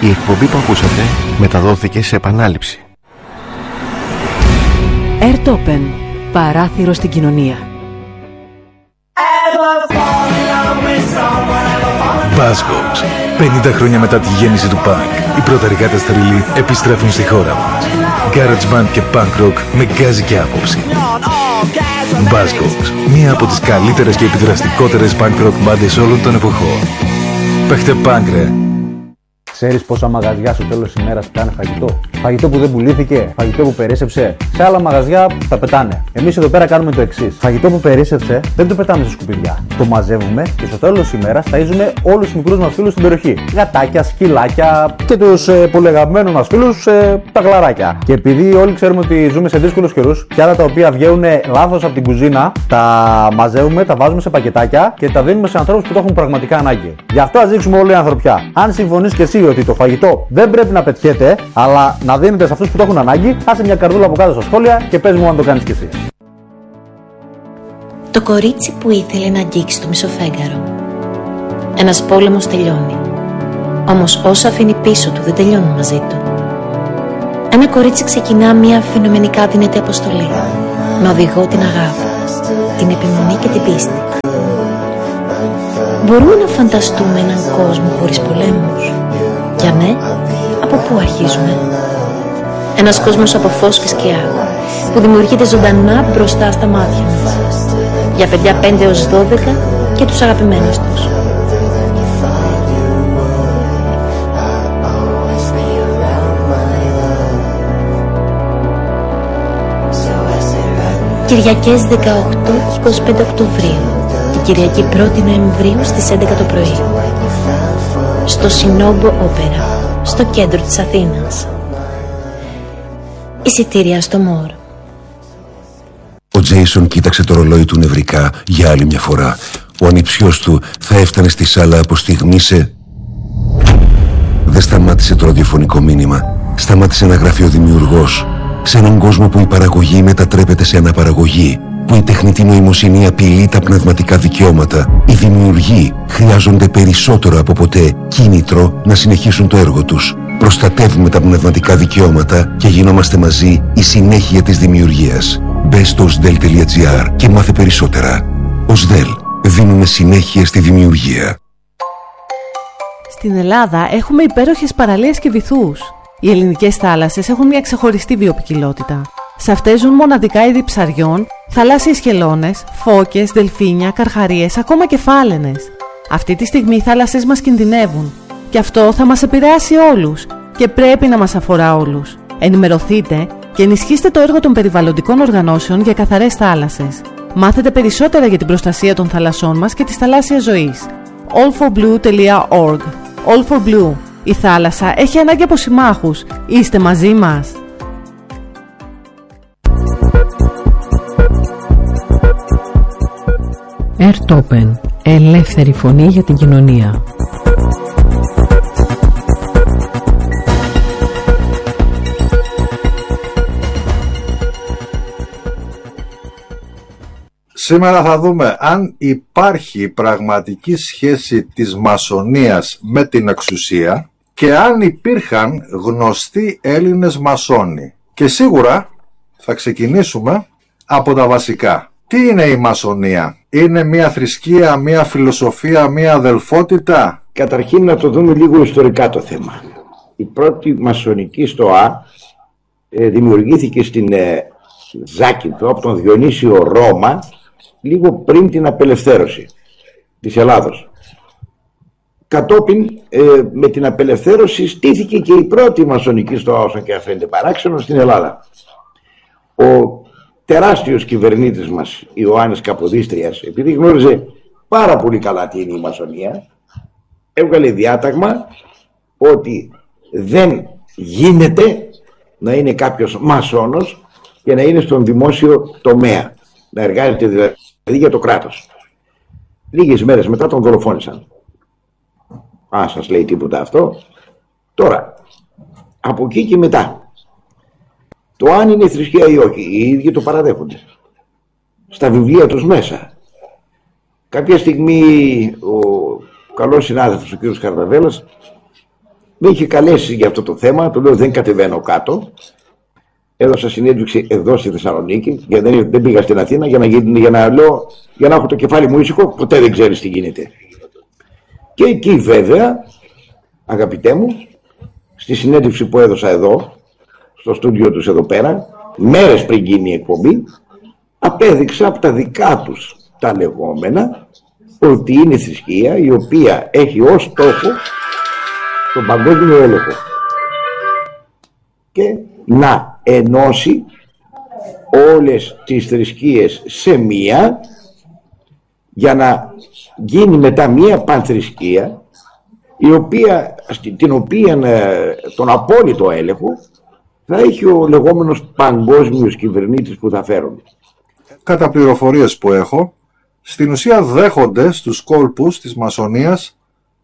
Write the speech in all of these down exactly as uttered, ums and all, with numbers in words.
Η εκπομπή που ακούσατε μεταδόθηκε σε επανάληψη. Airtopen, παράθυρο στην κοινωνία. Buzzcocks. πενήντα χρόνια μετά τη γέννηση του punk, οι πρωταρικάτες θρύλοι επιστρέφουν στη χώρα μας. Garage band και punk rock με γκάζι και άποψη. Buzzcocks, μία από τις καλύτερες και επιδραστικότερες punk rock μπάντες όλων των εποχών. Παίχτε punk, ρε! Ξέρεις πόσα μαγαζιά στο τέλος της ημέρας πετάνε φαγητό? Φαγητό που δεν πουλήθηκε, φαγητό που περίσσεψε. Σε άλλα μαγαζιά τα πετάνε. Εμείς εδώ πέρα κάνουμε το εξής. Φαγητό που περίσσεψε δεν το πετάμε σε σκουπιδιά. Το μαζεύουμε και στο τέλος της ημέρας ταΐζουμε όλους τους μικρούς μας φίλους στην περιοχή. Γατάκια, σκυλάκια και τους ε, πολύ αγαπημένους μας φίλους, ε, τα γλαράκια. Και επειδή όλοι ξέρουμε ότι ζούμε σε δύσκολους καιρούς, και άλλα τα οποία βγαίνουν λάθος από την κουζίνα, τα μαζεύουμε, τα βάζουμε σε πακετάκια και τα δίνουμε σε ανθρώπους που το έχουν πραγματικά ανάγκη. Γι' αυτό ας δείξουμε όλη η ανθρωπιά. Αν συμφωνείς και εσύ ότι το φαγητό δεν πρέπει να πετιέται, αλλά να δίνεται σε αυτούς που το έχουν ανάγκη, άσε μια καρδούλα από κάτω στα σχόλια και πες μου αν το κάνεις κι εσύ. Το κορίτσι που ήθελε να αγγίξει το μισοφέγγαρο. Ένας πόλεμος τελειώνει. Όμως όσα αφήνει πίσω του δεν τελειώνουν μαζί του. Ένα κορίτσι ξεκινά μια φαινομενικά δυνατή αποστολή. Με οδηγό την αγάπη, την επιμονή και την πίστη. Μπορούμε να φανταστούμε έναν κόσμο χωρίς πολέμους? Για ναι, από πού αρχίζουμε? Ένας κόσμος από φως και σκιά, που δημιουργείται ζωντανά μπροστά στα μάτια μας. Για παιδιά πέντε έως δώδεκα και τους αγαπημένους τους. Κυριακές δεκαοκτώ και είκοσι πέντε Οκτωβρίου και Κυριακή πρώτη Νοεμβρίου στις έντεκα το πρωί. Στο Σινόμπο Όπερα, στο κέντρο της Αθήνας. Εισιτήρια στο Μόρ. Ο Τζέισον κοίταξε το ρολόι του νευρικά για άλλη μια φορά. Ο ανιψιός του θα έφτανε στη σάλα από στιγμή σε... Δεν σταμάτησε το ραδιοφωνικό μήνυμα. Σταμάτησε να γράφει ο δημιουργός. Σε έναν κόσμο που η παραγωγή μετατρέπεται σε αναπαραγωγή, που η τεχνητή νοημοσύνη απειλεί τα πνευματικά δικαιώματα, οι δημιουργοί χρειάζονται περισσότερο από ποτέ κίνητρο να συνεχίσουν το έργο τους. Προστατεύουμε τα πνευματικά δικαιώματα και γινόμαστε μαζί η συνέχεια της δημιουργίας. Μπες στο οσδέλ τελεία τζι άρ και μάθε περισσότερα. οσδέλ. Δίνουμε συνέχεια στη δημιουργία. Στην Ελλάδα έχουμε υπέροχες παραλίες και βυθούς. Οι ελληνικές θάλασσες έχουν μια ξεχωριστή βιοποικιλότητα. Σε αυτές ζουν μοναδικά είδη ψαριών, θαλάσσιες χελώνες, φώκες, δελφίνια, καρχαρίες, ακόμα και φάλαινες. Αυτή τη στιγμή οι θάλασσες μας κινδυνεύουν. Και αυτό θα μας επηρεάσει όλους και πρέπει να μας αφορά όλους. Ενημερωθείτε και ενισχύστε το έργο των περιβαλλοντικών οργανώσεων για καθαρές θάλασσες. Μάθετε περισσότερα για την προστασία των θαλασσών μας και της θαλάσσιας ζωής. all for blue τελεία org. All for Blue. Η θάλασσα έχει ανάγκη από συμμάχους. Είστε μαζί μας. Airtopen. Ελεύθερη φωνή για την κοινωνία. Σήμερα θα δούμε αν υπάρχει πραγματική σχέση της μασονίας με την εξουσία και αν υπήρχαν γνωστοί Έλληνες μασόνοι. Και σίγουρα θα ξεκινήσουμε από τα βασικά. Τι είναι η μασονία? Είναι μια θρησκεία, μια φιλοσοφία, μια αδελφότητα? Καταρχήν να το δούμε λίγο ιστορικά το θέμα. Η πρώτη μασονική στοά ε, δημιουργήθηκε στην ε, Ζάκυνθο από τον Διονύσιο Ρώμα λίγο πριν την απελευθέρωση της Ελλάδος. Κατόπιν ε, με την απελευθέρωση στήθηκε και η πρώτη μασονική στοά, όσο και φαίνεται παράξενο, στην Ελλάδα. Ο τεράστιος κυβερνήτης μας, Ιωάννης Καποδίστριας, επειδή γνώριζε πάρα πολύ καλά τι είναι η μασονία, έβγαλε διάταγμα ότι δεν γίνεται να είναι κάποιος μασόνος και να είναι στον δημόσιο τομέα, να εργάζεται δηλαδή για το κράτος. Λίγες μέρες μετά τον δολοφόνησαν. Α, σας λέει τίποτα αυτό? Τώρα, από εκεί και μετά, το αν είναι θρησκεία ή όχι, οι ίδιοι το παραδέχονται στα βιβλία τους μέσα. Κάποια στιγμή ο καλός συνάδελφος, ο κ. Καρδαβέλλας, με είχε καλέσει για αυτό το θέμα, το λέω δεν κατεβαίνω κάτω. Έδωσα συνέντευξη εδώ στη Θεσσαλονίκη, γιατί δεν, δεν πήγα στην Αθήνα για να, για να λέω, για να έχω το κεφάλι μου ήσυχο, ποτέ δεν ξέρεις τι γίνεται. Και εκεί βέβαια, αγαπητέ μου, στη συνέντευξη που έδωσα εδώ, στο στούντιο τους εδώ πέρα, μέρες πριν γίνει η εκπομπή, απέδειξα από τα δικά τους τα λεγόμενα ότι είναι θρησκεία η οποία έχει ως στόχο τον παγκόσμιο έλεγχο και να ενώσει όλες τις θρησκείες σε μία για να γίνει μετά μία πανθρησκεία η οποία, την οποία τον απόλυτο έλεγχο θα έχει ο λεγόμενος παγκόσμιος κυβερνήτης που θα φέρουν. Κατά πληροφορίες που έχω, στην ουσία δέχονται στους κόλπους της μασονίας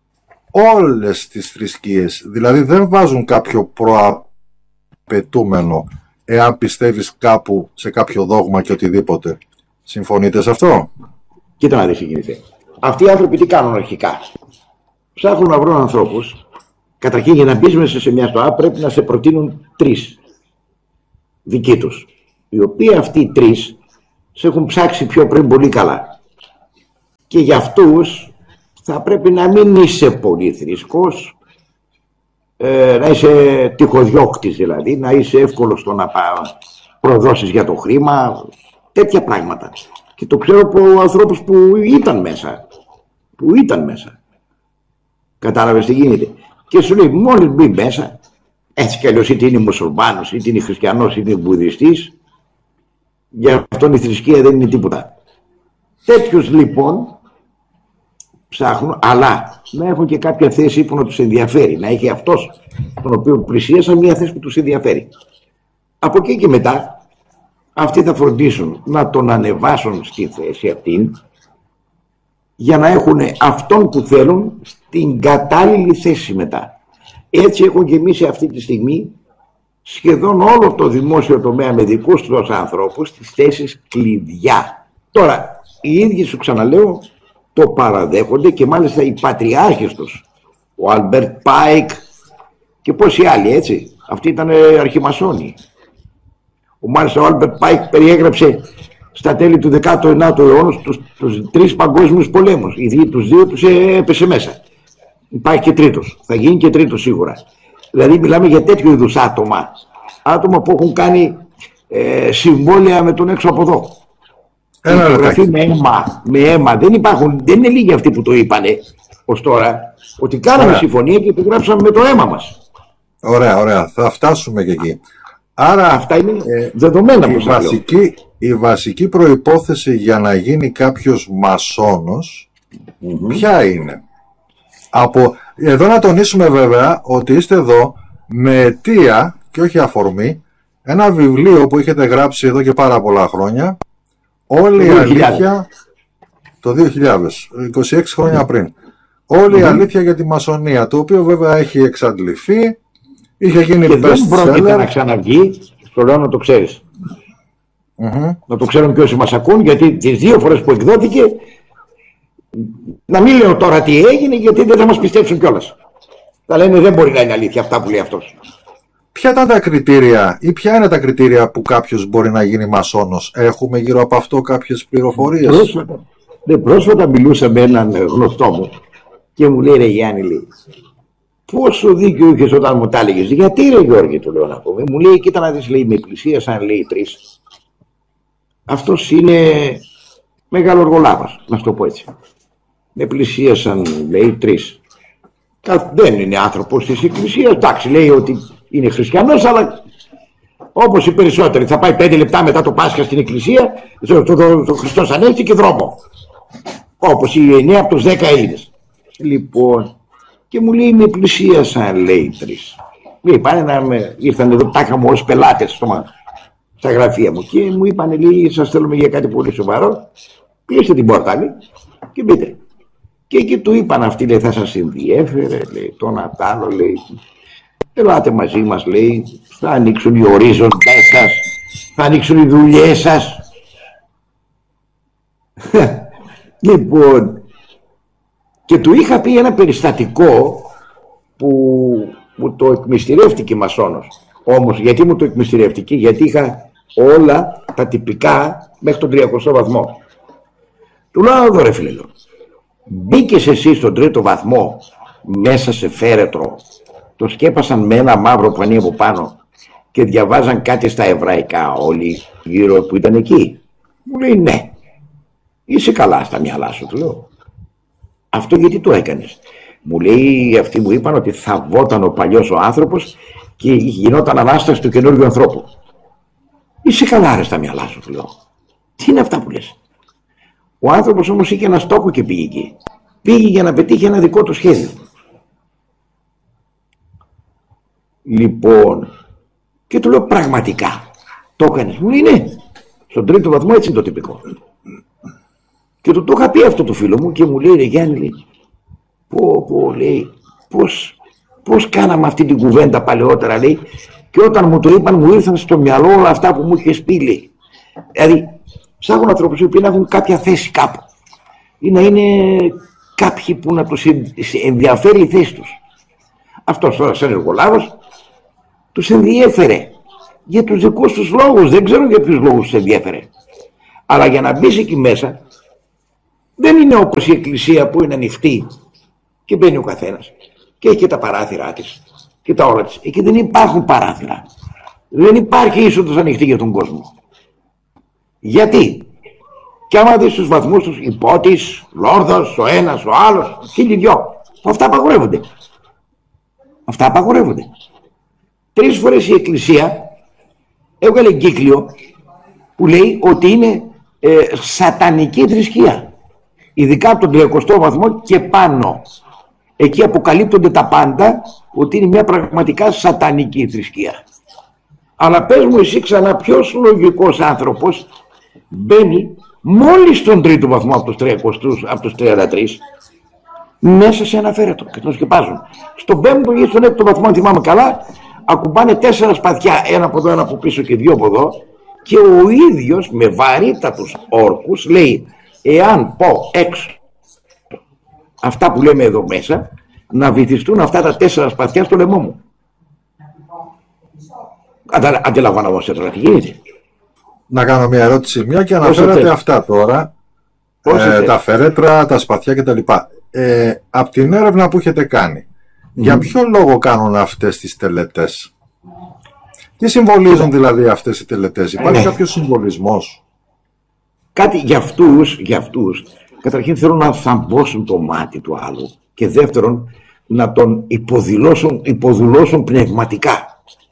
όλες τις θρησκείες. Δηλαδή δεν βάζουν κάποιο προαπαιτούμενο εάν πιστεύεις κάπου σε κάποιο δόγμα και οτιδήποτε. Συμφωνείτε σε αυτό? Κοίτα να δεις τι γίνεται. Αυτοί οι άνθρωποι τι κάνουν αρχικά? Ψάχνουν να βρουν ανθρώπους. Καταρχήν για να μπεις μέσα σε μια στοά πρέπει να σε προτείνουν τρεις δικοί τους, οι οποίοι αυτοί οι τρεις σε έχουν ψάξει πιο πριν πολύ καλά και για αυτούς θα πρέπει να μην είσαι πολύ θρησκός, ε, να είσαι τυχοδιώκτης, δηλαδή να είσαι εύκολος στο να προδώσεις για το χρήμα, τέτοια πράγματα. Και το ξέρω από ανθρώπους που ήταν μέσα, που ήταν μέσα. Κατάλαβες τι γίνεται? Και σου λέει μόλις μπει μέσα, έτσι κι αλλιώς είτε είναι μουσουλμάνος, είτε είναι χριστιανός, είτε είναι βουδιστής, για αυτόν η θρησκεία δεν είναι τίποτα. Τέτοιους λοιπόν ψάχνουν, αλλά να έχουν και κάποια θέση που να τους ενδιαφέρει, να έχει αυτός τον οποίο πλησίασαν μια θέση που τους ενδιαφέρει. Από εκεί και μετά αυτοί θα φροντίσουν να τον ανεβάσουν στη θέση αυτήν για να έχουν αυτόν που θέλουν στην κατάλληλη θέση μετά. Έτσι έχουν γεμίσει αυτή τη στιγμή σχεδόν όλο το δημόσιο τομέα με δικούς τους ανθρώπους στις θέσεις κλειδιά. Τώρα, οι ίδιοι σου ξαναλέω το παραδέχονται και μάλιστα οι πατριάρχες τους, ο Άλμπερτ Πάικ και πόσοι άλλοι, έτσι, αυτοί ήταν αρχιμασόνοι. Ο μάλιστα ο Άλμπερτ Πάικ περιέγραψε στα τέλη του δέκατου ενάτου αιώνα τους, τους τρεις παγκόσμιους πολέμους. Οι δύο, τους δύο τους έπεσε μέσα. Υπάρχει και τρίτος, θα γίνει και τρίτος σίγουρα. Δηλαδή μιλάμε για τέτοιου είδους άτομα, άτομα που έχουν κάνει ε, συμβόλαια με τον έξω από εδώ. Ένα υπογραφή με αίμα, με αίμα. Δεν υπάρχουν, δεν είναι λίγοι αυτοί που το είπανε ως τώρα, ότι κάναμε ωραία συμφωνία και υπογράψαμε με το αίμα μας. Ωραία, ωραία, θα φτάσουμε και εκεί. Άρα αυτά είναι ε, δεδομένα. Η βασική, η βασική προϋπόθεση για να γίνει κάποιος μασόνος mm-hmm. ποια είναι? Από, εδώ να τονίσουμε βέβαια ότι είστε εδώ με αιτία και όχι αφορμή ένα βιβλίο που έχετε γράψει εδώ και πάρα πολλά χρόνια, όλη η αλήθεια, το δύο χιλιάδες, είκοσι έξι χρόνια πριν, όλη η mm-hmm. αλήθεια για τη μασονία, το οποίο βέβαια έχει εξαντληθεί, είχε γίνει και δεν πρόκειται να ξαναβγεί, στο λέω να το ξέρεις. Mm-hmm. Να το ξέρουν και όσοι μας ακούν, γιατί τις δύο φορές που εκδόθηκε, να μην λέω τώρα τι έγινε, γιατί δεν θα μας πιστέψουν κιόλας. Θα λένε δεν μπορεί να είναι αλήθεια αυτά που λέει αυτός. Ποια ήταν τα κριτήρια ή ποια είναι τα κριτήρια που κάποιος μπορεί να γίνει μασόνος? Έχουμε γύρω από αυτό κάποιες πληροφορίες? Πρόσφατα, ναι, πρόσφατα μιλούσα με έναν γνωστό μου και μου λέει ρε Γιάννη, λέει, πόσο δίκιο είχες όταν μου τα έλεγες? Γιατί ρε Γιώργη, του λέω να πούμε. Μου λέει κοίτα να δεις, λέει, με πλησίασαν, λέει, τρεις. Αυτός είναι μεγαλοργολάβας, να σου το πω έτσι. Με πλησίασαν, λέει, τρεις. Δεν είναι άνθρωπος της εκκλησίας. Εντάξει, λέει ότι είναι χριστιανός, αλλά όπως οι περισσότεροι θα πάει πέντε λεπτά μετά το Πάσχα στην εκκλησία, το, το, το, το Χριστός ανέβηκε και δρόμο. Όπως οι εννέα από τους δέκα Έλληνες. Λοιπόν, και μου λέει με πλησίασαν, λέει, τρεις. Λέει, πάνε να με, ήρθαν εδώ, τα είχαμε ως πελάτες στο, στα γραφεία μου και μου είπαν, λέει, σας θέλουμε για κάτι πολύ σοβαρό. Κλείστε την πόρτα, λέει, και μπείτε. Και εκεί του είπαν αυτοί, λέει, θα σας ενδιέφερε, λέει, το να τ' άλλο, λέει, ελάτε μαζί μας, λέει, θα ανοίξουν οι ορίζοντες σας, θα ανοίξουν οι δουλειές σας. Λοιπόν, και του είχα πει ένα περιστατικό που μου το εκμυστηρεύτηκε μασόνος. Όμως γιατί μου το εκμυστηρεύτηκε? Γιατί είχα όλα τα τυπικά μέχρι τον τριακοστό βαθμό. Του λέω εδώ ρε φίλε, μπήκες εσύ στον τρίτο βαθμό μέσα σε φέρετρο, το σκέπασαν με ένα μαύρο πανί από πάνω και διαβάζαν κάτι στα εβραϊκά όλοι γύρω που ήταν εκεί? Μου λέει ναι. Είσαι καλά στα μυαλά σου, του λέω. Αυτό γιατί το έκανες? Μου λέει, αυτοί μου είπαν ότι θα βόταν ο παλιός ο άνθρωπος και γινόταν Ανάσταση του καινούριου ανθρώπου. Είσαι καλά ρε στα μυαλά σου, του λέω. Τι είναι αυτά που λες? Ο άνθρωπος όμως είχε ένα στόχο και πήγε εκεί. Πήγε για να πετύχει ένα δικό του σχέδιο. Λοιπόν, και του λέω πραγματικά το έκανες? Μου λέει ναι, στον τρίτο βαθμό έτσι είναι το τυπικό. Και του το είχα πει αυτό το φίλο μου και μου λέει ρε Γιάννη, λέει, πω πω λέει, πώς, πώς κάναμε αυτή την κουβέντα παλαιότερα, λέει, και όταν μου το είπαν μου ήρθαν στο μυαλό όλα αυτά που μου είχες πει, λέει. Δηλαδή ψάχνουν ανθρώπους οι οποίοι να έχουν κάποια θέση κάπου ή να είναι κάποιοι που να τους ενδιαφέρει η θέση τους. Αυτός τώρα σαν εργολάβος τους ενδιέφερε για τους δικούς τους λόγους, δεν ξέρω για ποιους λόγους τους ενδιέφερε, αλλά για να μπεις εκεί μέσα δεν είναι όπως η εκκλησία που είναι ανοιχτή και μπαίνει ο καθένας και έχει και τα παράθυρά της και τα όλα της. Εκεί δεν υπάρχουν παράθυρα, δεν υπάρχει είσοδος ανοιχτή για τον κόσμο. Γιατί? Και άμα δεις τους βαθμούς τους, υπότης, λόρδος, ο ένας, ο άλλος, χίλιοι δυο, αυτά απαγορεύονται. Αυτά απαγορεύονται. Τρεις φορές η εκκλησία έβγαλε εγκύκλιο που λέει ότι είναι ε, σατανική θρησκεία. Ειδικά από τον τριακοστό βαθμό και πάνω. Εκεί αποκαλύπτονται τα πάντα ότι είναι μια πραγματικά σατανική θρησκεία. Αλλά πες μου εσύ ξανά ποιος λογικός άνθρωπος μπαίνει μόλις στον τρίτο βαθμό από τους τριακοστούς, από τους τριάντα τρεις μέσα σε ένα φέρετρο και τον σκεπάζουν. Στον πέμπτο ή στον έκτο βαθμό, αν θυμάμαι καλά, ακουμπάνε τέσσερα σπαθιά, ένα από εδώ, ένα από πίσω και δύο από εδώ, και ο ίδιος με βαρύτατους όρκους λέει, εάν πω έξω αυτά που λέμε εδώ μέσα, να βυθιστούν αυτά τα τέσσερα σπαθιά στο λαιμό μου. Αντιλαμβάνομαι τώρα τι γίνεται. Να κάνω μια ερώτηση, μια και αναφέρατε αυτά τώρα, ε, τα φερέτρα, τα σπαθιά κτλ. Ε, από την έρευνα που έχετε κάνει, mm. για ποιο λόγο κάνουν αυτές τις τελετές? Τι συμβολίζουν δηλαδή αυτές οι τελετές? Υπάρχει ε, κάποιος συμβολισμός? Κάτι για αυτούς, για αυτούς, καταρχήν θέλουν να θαμπόσουν το μάτι του άλλου και δεύτερον να τον υποδηλώσουν, υποδηλώσουν πνευματικά.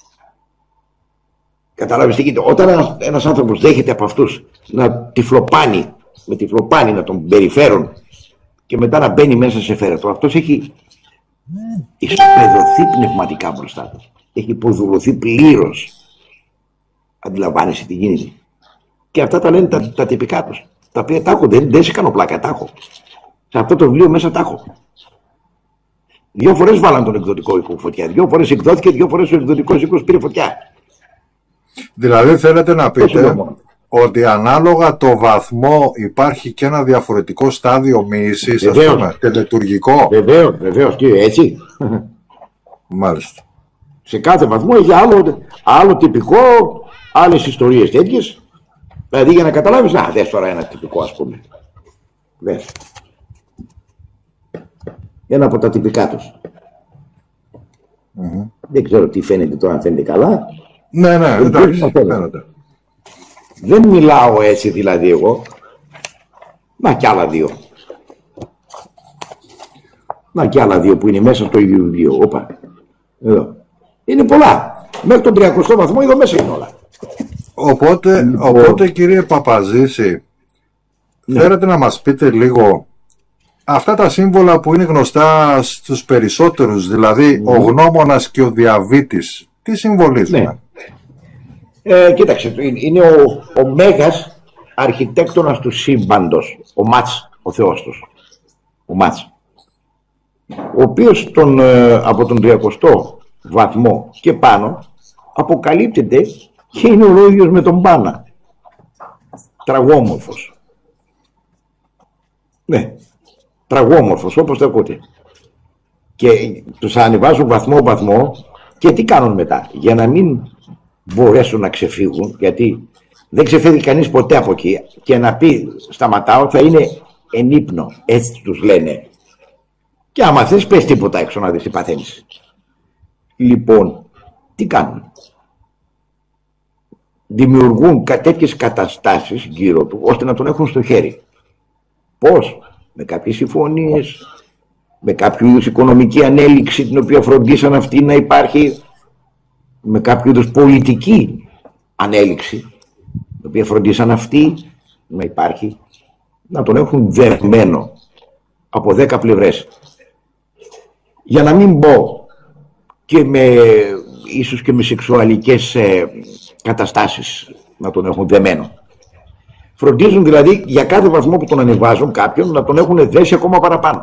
Καταλάβεις τι γίνεται? Όταν ένας, ένας άνθρωπος δέχεται από αυτούς να τυφλοπάνει, με τυφλοπάνει να τον περιφέρουν και μετά να μπαίνει μέσα σε φέρετρο, αυτός έχει ισοπεδωθεί πνευματικά μπροστά του. Έχει υποδουλωθεί πλήρως. Αντιλαμβάνεσαι τι γίνεται? Και αυτά τα λένε τα, τα τυπικά τους. Τα οποία τα έχω, δεν, δεν σε κάνω πλάκα, τα έχω. Σε αυτό το βιβλίο μέσα τα έχω. Δύο φορές βάλαν τον εκδοτικό οίκο φωτιά. Δύο φορές εκδόθηκε, δύο φορές ο εκδοτικός οίκος πήρε φωτιά. Δηλαδή θέλετε να πείτε ότι ανάλογα το βαθμό υπάρχει και ένα διαφορετικό στάδιο μοίησης, ας πούμε, τελετουργικό. Βεβαίως, βεβαίως, και έτσι. Μάλιστα. Σε κάθε βαθμό έχει άλλο, άλλο τυπικό, άλλες ιστορίες τέτοιες. Δηλαδή για να καταλάβεις, να δες τώρα ένα τυπικό, ας πούμε. Δες. Ένα από τα τυπικά τους. Mm-hmm. Δεν ξέρω τι φαίνεται τώρα, αν φαίνεται καλά. Ναι, ναι, εντάξει, φαίνεται. Δεν μιλάω έτσι δηλαδή εγώ. Να κι άλλα δύο. Να κι άλλα δύο που είναι μέσα στο ίδιο βιβλίο. Όπα. Εδώ. Είναι πολλά. Μέχρι τον τριακοστό βαθμό εδώ μέσα είναι όλα. Οπότε, λοιπόν, οπότε κύριε Παπαζήση, ναι, θέλετε να μας πείτε λίγο αυτά τα σύμβολα που είναι γνωστά στους περισσότερους, δηλαδή mm. ο γνώμονας και ο διαβήτης, τι συμβολίζουν? Ναι. Ε, κοίταξε, είναι ο, ο μέγας αρχιτέκτονας του σύμπαντος, ο Μάτς, ο Θεός τους, ο Μάτς, ο οποίος τον, ε, από τον τριακοστό βαθμό και πάνω αποκαλύπτεται και είναι ο ίδιος με τον Πάνα, τραγόμορφος. Ναι, τραγόμορφος όπως το ακούτε. Και τους ανεβάζουν βαθμό-βαθμό Και τι κάνουν μετά? Για να μην μπορέσουν να ξεφύγουν, γιατί δεν ξεφεύγει κανείς ποτέ από εκεί, και να πει σταματάω θα είναι εν ύπνο, έτσι τους λένε. Και άμα θες πες τίποτα έξω να δεις τι παθαίνεις. Λοιπόν, τι κάνουν? Δημιουργούν τέτοιες καταστάσεις γύρω του ώστε να τον έχουν στο χέρι. Πώς? Με κάποιες συμφωνίες, με κάποιο είδους οικονομική ανέλυξη την οποία φροντίσαν αυτοί να υπάρχει, με κάποιο είδους πολιτική ανέλυξη την οποία φροντίσαν αυτοί να υπάρχει, να τον έχουν δερμένο από δέκα πλευρές. Για να μην πω και με, ίσως και με σεξουαλικές ε, καταστάσεις να τον έχουν δεμένο. Φροντίζουν δηλαδή για κάθε βαθμό που τον ανεβάζουν κάποιον να τον έχουν δέσει ακόμα παραπάνω.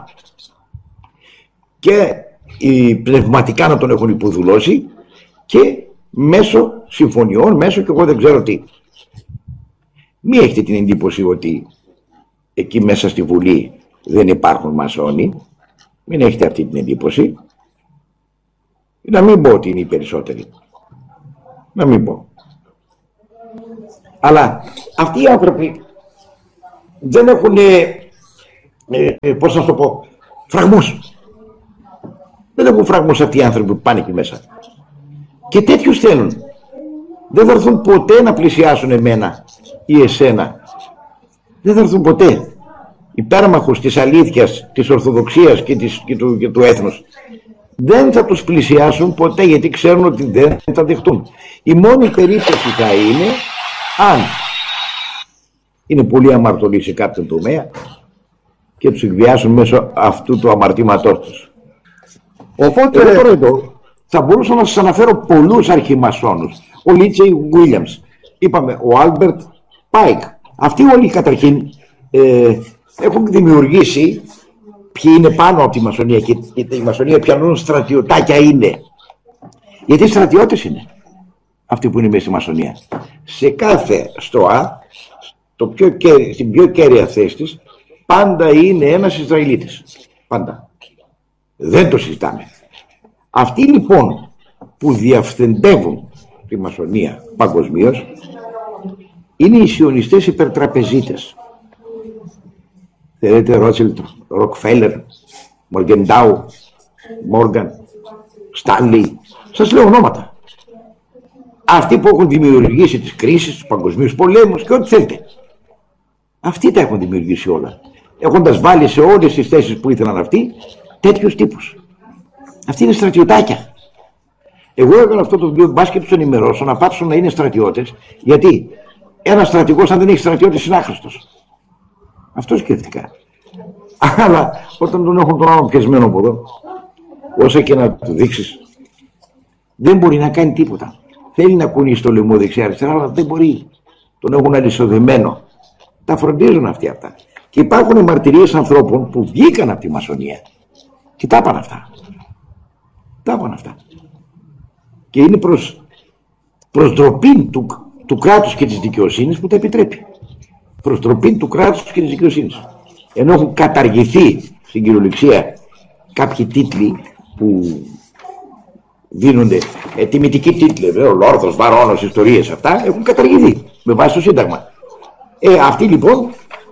Και οι πνευματικά να τον έχουν υποδουλώσει και μέσω συμφωνιών, μέσω και εγώ δεν ξέρω τι. Μη έχετε την εντύπωση ότι εκεί μέσα στη Βουλή δεν υπάρχουν μασόνοι. Μην έχετε αυτή την εντύπωση. Να μην πω ότι είναι οι περισσότεροι. Να μην πω. Αλλά αυτοί οι άνθρωποι δεν έχουν, ε, ε, πώς να το πω, φραγμούς. Δεν έχουν φραγμούς αυτοί οι άνθρωποι που πάνε εκεί μέσα. Και τέτοιους θέλουν. Δεν θα έρθουν ποτέ να πλησιάσουν εμένα ή εσένα. Δεν θα έρθουν ποτέ. Υπέρμαχους της αλήθειας, της ορθοδοξίας και, της, και, του, και του έθνους. Δεν θα τους πλησιάσουν ποτέ, γιατί ξέρουν ότι δεν θα δεχτούν. Η μόνη περίπτωση θα είναι αν είναι πολύ αμαρτωλοί σε κάποιον τομέα και τους εκβιάσουν μέσω αυτού του αμαρτήματός τους. Οπότε εγώ τώρα εδώ θα μπορούσα να σας αναφέρω πολλούς αρχιμασόνους. Ο Λίτσεϊ Γουίλιαμς, είπαμε ο Άλμπερτ Πάικ. Αυτοί όλοι καταρχήν ε, έχουν δημιουργήσει, ποιοι είναι πάνω από τη μασονία, και η μασονία πιανούν στρατιωτάκια είναι. Γιατί στρατιώτες είναι αυτοί που είναι μέσα στη μασονία. Σε κάθε στοά, στο πιο, στην πιο κέρια θέση της, πάντα είναι ένας Ισραηλίτης. Πάντα. Δεν το συζητάμε. Αυτοί λοιπόν που διαφθεντεύουν τη μασονία παγκοσμίως είναι οι σιωνιστές υπερτραπεζίτες. Θέλετε Ρότσελτ, Ροκφέλερ, Μοργεντάου, Μόργαν, Στάνλι, σας λέω ονόματα. Αυτοί που έχουν δημιουργήσει τις κρίσεις, τους παγκοσμίους πολέμους και ό,τι θέλετε. Αυτοί τα έχουν δημιουργήσει όλα. Έχοντας βάλει σε όλες τις θέσεις που ήθελαν αυτοί τέτοιους τύπους. Αυτοί είναι στρατιωτάκια. Εγώ έκανα αυτό το βιβλίο μπάσκετ τους ενημερώσω να πάψουν να είναι στρατιώτες. Γιατί ένας στρατηγός, αν δεν έχει στρατιώτες, είναι άχρηστος. Αυτό σκέφτηκα. Αλλά όταν τον έχουν τον άλλο πιασμένο από εδώ, όσα και να του δείξεις, δεν μπορεί να κάνει τίποτα. Θέλει να κουνήσει το λαιμό δεξιά-αριστερά, αλλά δεν μπορεί. Τον έχουν αλυσοδεμένο. Τα φροντίζουν αυτοί αυτά. Και υπάρχουν μαρτυρίες ανθρώπων που βγήκαν από τη μασονία και τα είπαν αυτά. Τα είπαν αυτά. Και είναι προς, προς ντροπή του, του κράτους και της δικαιοσύνης που τα επιτρέπει. Προς ντροπή του κράτους και της δικαιοσύνης. Ενώ έχουν καταργηθεί στην κυριολεξία κάποιοι τίτλοι που δίνονται, ε, τιμητικοί τίτλοι, ο Λόρδος, Βαρώνος, ιστορίες, αυτά έχουν καταργηθεί με βάση το Σύνταγμα. Ε, αυτοί λοιπόν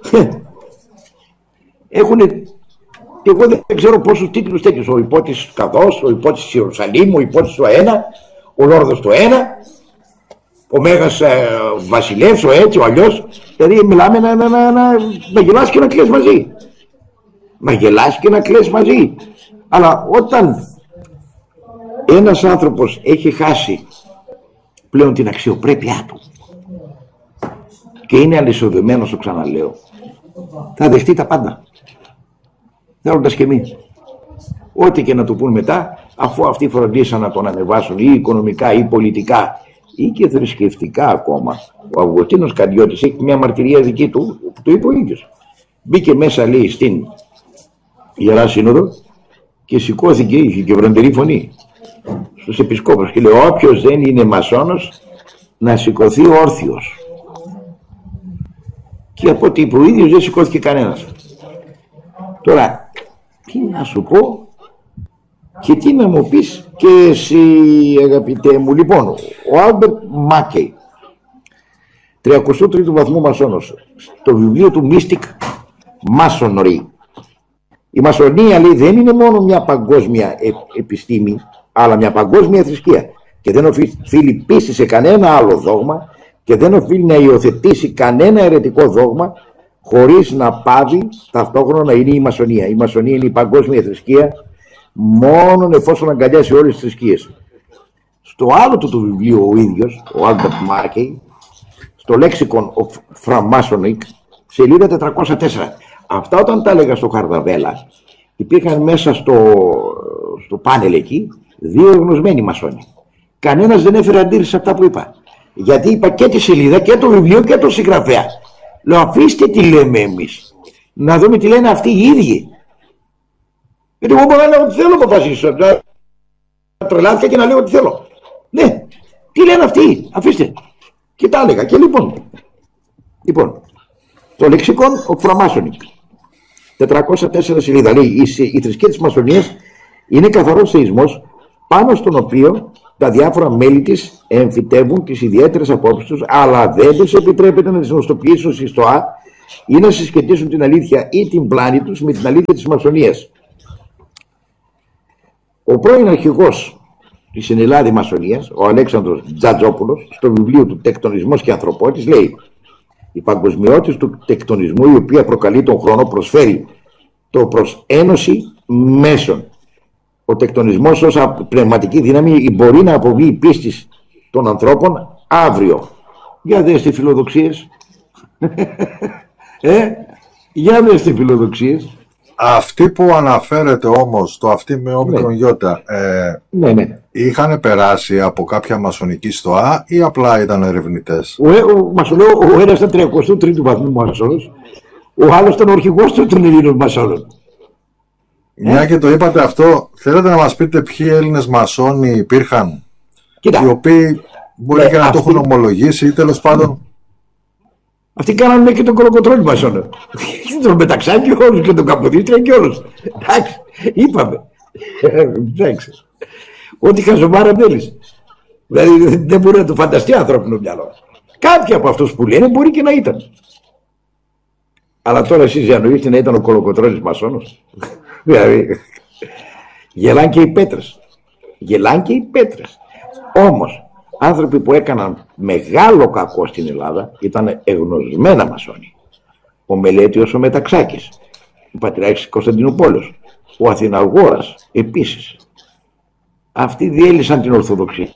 έχουν, εγώ δεν ξέρω πόσους τίτλους τέτοιους, ο υπότης Καδός, ο υπότης της Ιερουσαλήμ, ο υπότης του ένα, ο Λόρδος του ένα, ο Μέγας ε, Βασιλεύς, ο έτσι, ο αλλιώς. Δηλαδή μιλάμε να, να, να, να, να γελάς και να κλαις μαζί. Να γελάς και να κλαις μαζί. Αλλά όταν ένας άνθρωπος έχει χάσει πλέον την αξιοπρέπειά του και είναι αλυσοδεμένος, το ξαναλέω, θα δεχτεί τα πάντα. Θέλοντας και εμείς. Ό,τι και να του πούν μετά, αφού αυτοί φροντίσαν να τον ανεβάσουν ή οικονομικά ή πολιτικά ή και θρησκευτικά ακόμα. Ο Αυγουστίνος Καντιώτης έχει μια μαρτυρία δική του, που το είπε ο ίδιος. Μπήκε μέσα, λέει, στην Ιερά Σύνοδο και σηκώθηκε, είχε και βροντερή φωνή στους επισκόπους και λέει: όποιος δεν είναι μασόνος να σηκωθεί όρθιος. Και από ό,τι είπε ο ίδιος δεν σηκώθηκε κανένας. Τώρα, τι να σου πω, Και τι να μου πεις και εσύ, αγαπητέ μου. Λοιπόν, ο Άλμπερτ Μάκεϊ, τριακοστού τρίτου βαθμού μασόνος, στο βιβλίο του Mystic Masonry. Η μασονία, λέει, δεν είναι μόνο μια παγκόσμια ε, επιστήμη, αλλά μια παγκόσμια θρησκεία. Και δεν οφείλει πίστη σε κανένα άλλο δόγμα και δεν οφείλει να υιοθετήσει κανένα αιρετικό δόγμα χωρίς να πάβει ταυτόχρονα να είναι η μασονία. Η μασονία είναι η παγκόσμια θρησκεία μόνον εφόσον αγκαλιάσει όλες τις θρησκείες. Στο άλλο του του βιβλίου ο ίδιος, ο Άλμπερτ Μάκεϊ, στο Lexicon of Freemasonic, σελίδα τετρακόσια τέσσερα. Αυτά όταν τα έλεγα στο Χαρδαβέλα, υπήρχαν μέσα στο, στο πάνελ εκεί δύο γνωσμένοι μασόνοι. Κανένας δεν έφερε αντίρρηση σε αυτά που είπα. Γιατί είπα και τη σελίδα και το βιβλίο και το συγγραφέα. Λέω, αφήστε τι λέμε εμείς. Να δούμε τι λένε αυτοί οι ίδιοι. Γιατί εγώ μπορώ να λέω ό,τι θέλω, παπαζήσω. Να τρελάθηκα και να λέω ό,τι θέλω. Ναι, τι λένε αυτοί, αφήστε. Και τα έλεγα. Και λοιπόν, λοιπόν, το Lexicon of Freemasonic, τετρακόσια τέσσερα σελίδα, λέει, η, η θρησκεία της μασονίας είναι καθαρός θεϊσμός πάνω στον οποίο τα διάφορα μέλη της εμφυτεύουν τις ιδιαίτερες απόψεις τους, αλλά δεν τους επιτρέπεται να τις γνωστοποιήσουν στη ΣΤΟΑ ή να συσχετίσουν την αλήθεια ή την πλάνη τους με την αλήθεια της μασονίας. Ο πρώην αρχηγός της Ενελάδη Μασονίας, ο Αλέξανδρος Τζατζόπουλος, στο βιβλίο του «Τεκτονισμός και Ανθρωπότητας», λέει: η παγκοσμιότητα του τεκτονισμού, η οποία προκαλεί τον χρόνο, προσφέρει το προς ένωση μέσων. Ο τεκτονισμός ως πνευματική δύναμη μπορεί να αποβεί η πίστη των ανθρώπων αύριο. Για δες τι φιλοδοξίες. ε, για δες τι φιλοδοξίες. Αυτοί που αναφέρεται όμως, το αυτή με όμικρον ναι. γιώτα, ε, ναι, ναι. είχαν περάσει από κάποια μασονική στοά ή απλά ήταν ερευνητές? Ο, ο, ο, ο ένας ήταν τριακοστού τρίτου βαθμού μασόνος, ο άλλος ήταν ο αρχηγός των Ελλήνων μασόνων. Μια ε? και το είπατε αυτό, θέλετε να μας πείτε ποιοι Έλληνες μασόνοι υπήρχαν? Κοίτα. Οι οποίοι μπορεί ναι, και να αυτοί... το έχουν ομολογήσει ή τέλος πάντων. Αυτοί κάνανε και τον Κολοκοτρώνη μασόνο. Τον Μεταξάκη όλους και τον Καποδίστρια και όλους. Εντάξει, είπαμε. Εντάξει. Ό,τι χαζομάρα θέλεις. Δηλαδή δεν μπορεί να το φανταστεί ανθρώπινο μυαλό. Κάποιοι από αυτούς που λένε μπορεί και να ήταν. Αλλά τώρα εσείς διανοείστε να ήταν ο Κολοκοτρώνης μασόνος? Δηλαδή γελάν και οι πέτρες. Γελάν και οι πέτρες. Όμως άνθρωποι που έκαναν μεγάλο κακό στην Ελλάδα ήταν εγνωσμένα μασόνοι. Ο Μελέτιος ο Μεταξάκης, ο Πατριάρχης Κωνσταντινούπολης, ο Αθηναγόρας επίσης. Αυτοί διέλυσαν την Ορθοδοξία.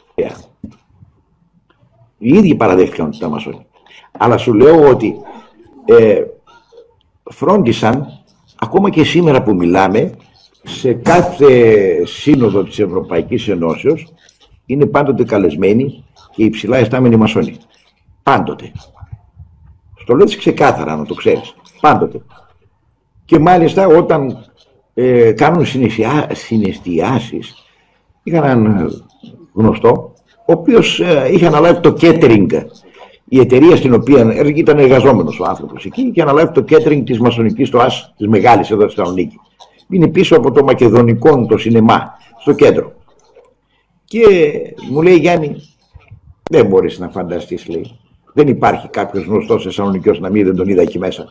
Οι ίδιοι παραδέχτηκαν ότι ήταν μασόνοι. Αλλά σου λέω ότι ε, φρόντισαν ακόμα και σήμερα που μιλάμε, σε κάθε σύνοδο της Ευρωπαϊκής Ενώσεως είναι πάντοτε καλεσμένοι και υψηλά αισθάμενοι μασόνοι. Πάντοτε. Στο λέω ξεκάθαρα να το ξέρεις. Πάντοτε. Και μάλιστα όταν ε, κάνουν συναισθιάσεις, είχαν έναν γνωστό, ο οποίος ε, είχε αναλάβει το catering. Η εταιρεία στην οποία ήταν εργαζόμενος ο άνθρωπος εκεί και αναλάβει το catering της μασονικής στοάς της μεγάλης εδώ στη Θεσσαλονίκη. Είναι πίσω από το μακεδονικό το σινεμά, στο κέντρο. Και μου λέει, Γιάννη, δεν μπορείς να φανταστείς, λέει. Δεν υπάρχει κάποιος γνωστός Θεσσαλονικιός να μην δεν τον είδα εκεί μέσα.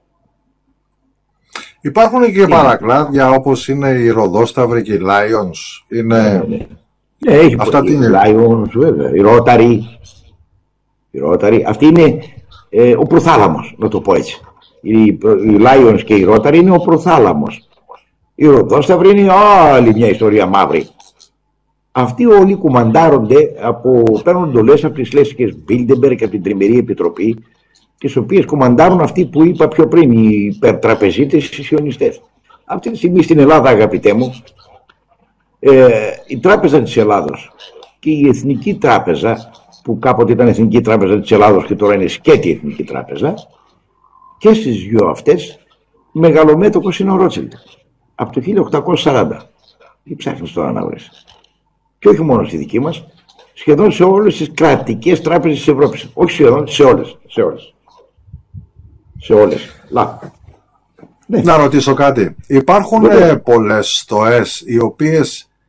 Υπάρχουν και παρακλάδια όπως είναι οι Ροδόσταυροι και οι Lions. Είναι... Ναι, ναι. Ναι, έχει αυτά οι είναι... Lions, βέβαια. Οι Rotary. Οι Rotary. Αυτή είναι ε, ο προθάλαμος, να το πω έτσι. Οι, οι Lions και οι Rotary είναι ο προθάλαμος. Οι Ροδόσταυροι είναι άλλη μια ιστορία μαύρη. Αυτοί όλοι κουμαντάρονται από, παίρνουν εντολές από τις Λέσχες Μπίλντεμπεργκ και από την Τριμερή Επιτροπή, τις οποίες κουμαντάρουν αυτοί που είπα πιο πριν, οι υπερτραπεζίτες, οι σιωνιστές. Αυτή τη στιγμή στην Ελλάδα, αγαπητέ μου, ε, η Τράπεζα της Ελλάδος και η Εθνική Τράπεζα, που κάποτε ήταν Εθνική Τράπεζα της Ελλάδος και τώρα είναι σκέτη Εθνική Τράπεζα, και στις δυο αυτές μεγαλομέτωχος είναι ο Ρότσιλντ. Από το χίλια οκτακόσια σαράντα. Τι ψάχνεις τώρα να βρεις? Και όχι μόνο στη δική μας, σχεδόν σε όλες τις κρατικές τράπεζες της Ευρώπης. Όχι σχεδόν, σε όλες. Σε όλες. Σε όλες. Λάθος. Ναι. Να ρωτήσω κάτι. Υπάρχουν ε, πολλές στοές οι οποίες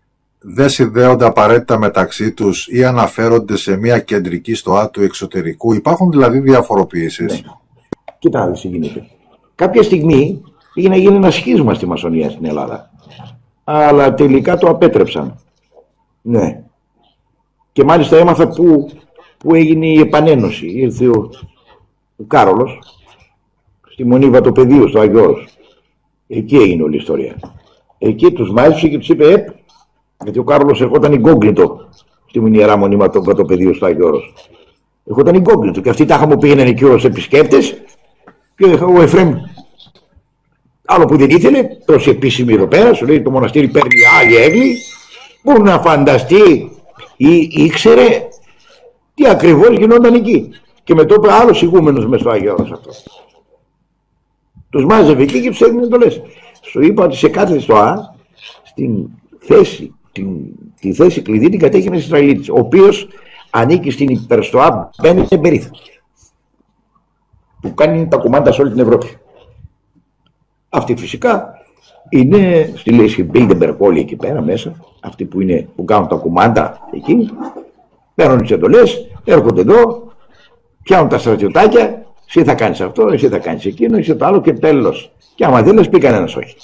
δεν συνδέονται απαραίτητα μεταξύ τους ή αναφέρονται σε μια κεντρική στοά του εξωτερικού? Υπάρχουν δηλαδή διαφοροποιήσεις? Ναι. Κοίτα να δεις τι γίνεται. Κάποια στιγμή πήγε να γίνει ένα σχίσμα στη μασονία στην Ελλάδα. Αλλά τελικά το απέτρεψαν. Ναι. Και μάλιστα έμαθα που, που έγινε η επανένωση. Ήρθε ο, ο Κάρολος στη Μονή Βατοπεδίου, στο Άγιο Όρος. Εκεί έγινε όλη η ιστορία. Εκεί τους μάζεψε και τους είπε «Επ», γιατί ο Κάρολος ερχόταν ιγκόγκλητο στη Ιερά Μονή Βατοπεδίου, στο Άγιο Όρος. Ερχόταν ιγκόγκλητο και αυτοί τάχα μου πήγαιναν εκεί ως επισκέπτες και ο Εφραίμ, άλλο που δεν ήθελε, τόση επίσημη εδώ πέρα, σου λέει το μοναστήρι παίρνει άλλοι έγκλη, μπορεί να φανταστεί ή ήξερε τι ακριβώς γινόταν εκεί. Και με το είπε άλλος ηγούμενος μες στο Άγιο Όρος αυτό. Τους μάζευε εκεί και τους έδινε εντολές. Σου είπα ότι σε κάθε στοά, στην θέση, την, τη θέση κλειδί την κατέχει ένας Ισραηλίτης, ο οποίος ανήκει στην υπερστοά Μπένε Μπερίθ, που κάνει τα κουμάντα σε όλη την Ευρώπη. Αυτοί φυσικά είναι στη λύση Μπίλντεμπεργκ όλοι εκεί πέρα μέσα, αυτοί που, είναι, που κάνουν τα κουμάντα εκεί, παίρνουν τις εντολές, έρχονται εδώ, πιάνουν τα στρατιωτάκια, εσύ θα κάνεις αυτό, εσύ θα κάνεις εκείνο, εσύ το άλλο και τέλος. Και άμα δεν λες πει κανένας όχι.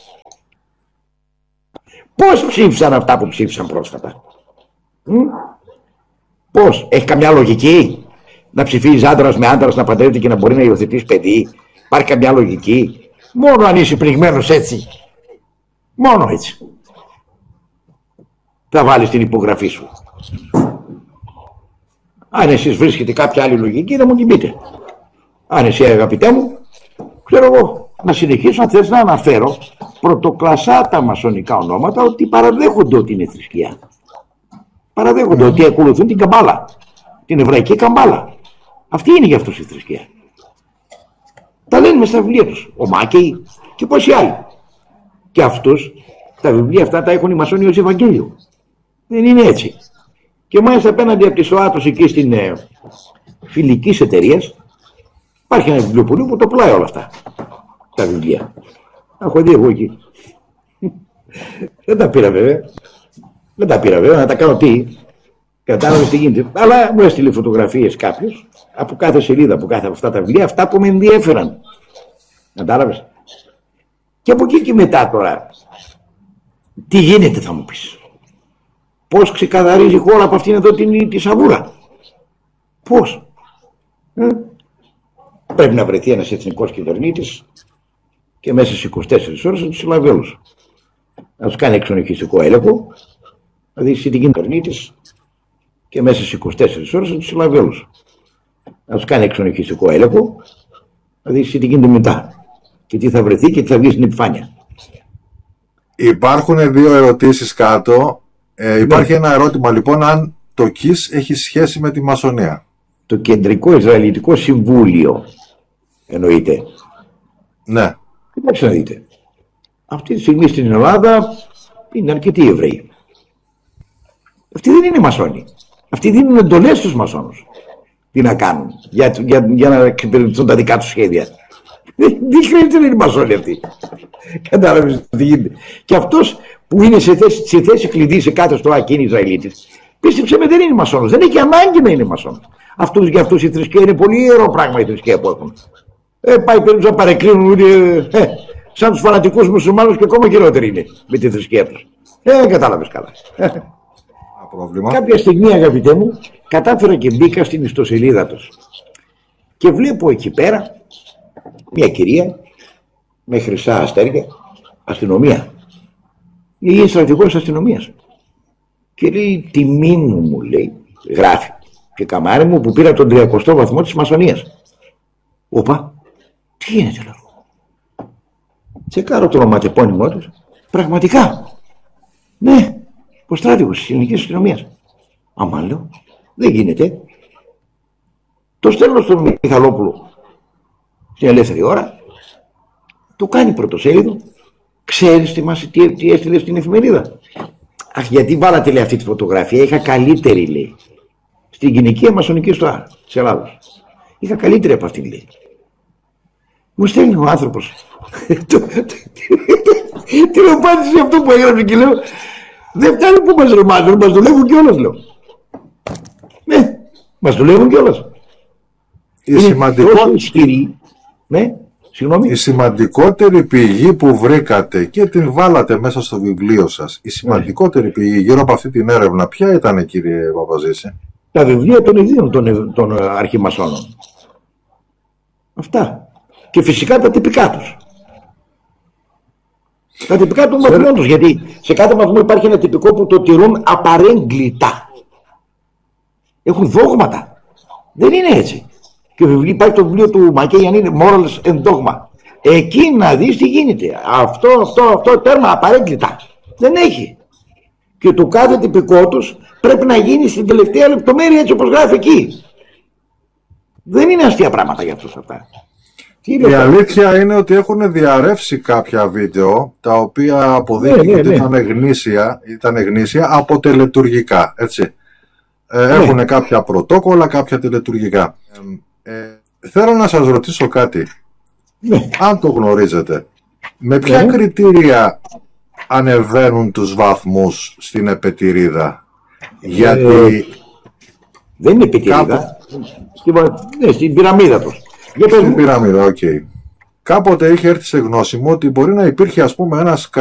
Πώς ψήφισαν αυτά που ψήφισαν πρόσφατα? Μ? Πώς? Έχει καμιά λογική να ψηφίζει άντρας με άντρας, να παντρεύεται και να μπορεί να υιοθετήσει παιδί? Υπάρχει καμιά λογική? Μόνο αν είσαι πληγμένος έτσι, μόνο έτσι θα βάλεις την υπογραφή σου. Αν εσείς βρίσκετε κάποια άλλη λογική να μου την πείτε. Αν εσύ αγαπητέ μου, ξέρω εγώ, να συνεχίσω αν θες να αναφέρω πρωτοκλασσά τα μασονικά ονόματα ότι παραδέχονται ότι είναι θρησκεία. Παραδέχονται mm. ότι ακολουθούν την καμπάλα, την εβραϊκή καμπάλα. Αυτή είναι για αυτούς η θρησκεία. Τα λένε μες στα βιβλία τους, ο Μάκεϊ και πόσοι άλλοι. Και αυτούς, τα βιβλία αυτά τα έχουν οι μασόνοι ως Ευαγγέλιο. Δεν είναι έτσι. Και μάλιστα απέναντι από τη ΣΟΑ τους εκεί στην ε, φιλικής εταιρείας υπάρχει ένα βιβλιοπωλείο που το πουλάει όλα αυτά τα βιβλία. Έχω δει εγώ εκεί. Δεν τα πήρα βέβαια. Δεν τα πήρα βέβαια, να τα κάνω τι. Κατάλαβες τι γίνεται. Αλλά μου έστειλε φωτογραφίες κάποιος από κάθε σελίδα, από κάθε από αυτά τα βιβλία, αυτά που με ενδιέφεραν. Κατάλαβες. Και από εκεί και μετά τώρα, τι γίνεται θα μου πεις? Πώς ξεκαθαρίζει η χώρα από αυτήν εδώ την, τη σαβούρα? Πώς? Ε? Πρέπει να βρεθεί ένας εθνικός κυβερνήτης και μέσα στις είκοσι τέσσερις ώρες να τους συλλάβει όλους. Να τους κάνει εξονυχιστικό έλεγχο, να δει τι γίνει κυβερνήτης και μέσα στις είκοσι τέσσερις ώρες να τους συλλάβει όλους. Να τους κάνει εξονυχιστικό έλεγχο, να δει τι γίνεται μετά και τι θα βρεθεί και τι θα βγει στην επιφάνεια. Υπάρχουν δύο ερωτήσεις κάτω. Ε, υπάρχει ναι. ένα ερώτημα λοιπόν, αν το ΚΙΣ έχει σχέση με τη μασονία. Το Κεντρικό Ισραηλιτικό Συμβούλιο εννοείται? Ναι. Κοιτάξτε να δείτε. Αυτή τη στιγμή στην Ελλάδα είναι αρκετοί Εβραίοι. Αυτοί δεν είναι μασόνοι. Αυτοί δίνουν εντολές στους μασόνους. Τι να κάνουν για, για, για να εξυπηρετηθούν τα δικά τους σχέδια. Δεν χρειάζεται να είναι μασόνοι αυτοί. Κατάλαβες τι γίνεται. Και αυτός που είναι σε θέση, σε θέση κλειδί σε κάθε στοά και είναι Ισραηλίτης, πίστεψε με, δεν είναι μασόνος. Δεν έχει ανάγκη να είναι μασόνος. Αυτούς για αυτούς η θρησκεία είναι πολύ ιερό πράγμα, η θρησκεία που έχουν. Ε, πάει περίπου να παρεκκλίνουν ε, ε, σαν τους φανατικούς μουσουλμάνους και ακόμα χειρότεροι είναι με τη θρησκεία τους. Ε, κατάλαβες καλά. Πρόβλημα. Κάποια στιγμή, αγαπητέ μου, κατάφερα και μπήκα στην ιστοσελίδα τους. Και βλέπω εκεί πέρα μια κυρία με χρυσά αστέρια, αστυνομία. Είναι στρατηγός αστυνομίας. Και λέει, τιμή μου, μου λέει, γράφει. Και καμάρι μου που πήρα τον τριακοστό βαθμό της μασονίας. Οπα, τι γίνεται λέω? Τσεκάρω το ονοματεπώνυμό τους. Πραγματικά. Ναι, ο στράτηγος της ελληνικής αστυνομίας. Αμά λέω, δεν γίνεται. Το στέλνω στον Μιχαλόπουλο στην ελεύθερη ώρα. Το κάνει πρωτοσέλιδο. Ξέρεις τι, μας, τι, τι έστειλε στην εφημερίδα? Αχ, γιατί βάλατε λέει αυτή τη φωτογραφία? Είχα καλύτερη λέει στην γυναικεία μασονική στοά της Ελλάδος. Είχα καλύτερη από αυτήν λέει. Μου στέλνει ο άνθρωπος την απάντηση αυτό που έγραψε και λέω, Δεν φτάνει που μας ρεμάζουν, μας δουλεύουν κιόλας, λέω. Ναι, μας δουλεύουν κιόλας. Η, σημαντικό... ισχυρή, ναι, η σημαντικότερη πηγή που βρήκατε και την βάλατε μέσα στο βιβλίο σας, η σημαντικότερη ναι. πηγή γύρω από αυτή την έρευνα, ποια ήταν, κύριε Παπαζήση? Τα βιβλία των ιδίων των, των αρχιμασόνων. Αυτά. Και φυσικά τα τυπικά τους. Τα τυπικά των μαθημών τους, γιατί σε κάθε μαθημό υπάρχει ένα τυπικό που το τηρούν απαρέγκλητα. Έχουν δόγματα. Δεν είναι έτσι. Και υπάρχει το βιβλίο του Μακέιαν, είναι Morals and Dogma. Εκεί να δεις τι γίνεται. Αυτό, αυτό, αυτό τέρμα απαρέγκλητα. Δεν έχει. Και το κάθε τυπικό τους πρέπει να γίνει στην τελευταία λεπτομέρεια έτσι όπως γράφει εκεί. Δεν είναι αστεία πράγματα για αυτούς αυτά. Η αλήθεια είναι ότι έχουν διαρρεύσει κάποια βίντεο τα οποία αποδείχνουν ναι, ναι, ότι ναι. Ήταν, γνήσια, ήταν γνήσια από τελετουργικά. Έτσι. Ε, ναι. Έχουν κάποια πρωτόκολλα, κάποια τελετουργικά. Ε, ε, θέλω να σας ρωτήσω κάτι. Ναι. Αν το γνωρίζετε, με ποια ναι. κριτήρια ανεβαίνουν τους βαθμούς στην επετηρίδα? Ε, Γιατί δεν είναι επετηρίδα κάπου... στην, ναι, στην πυραμίδα τους. Στην πυραμίδα, οκ. Okay. Κάποτε είχε έρθει σε γνώση μου ότι μπορεί να υπήρχε, ας πούμε, ένας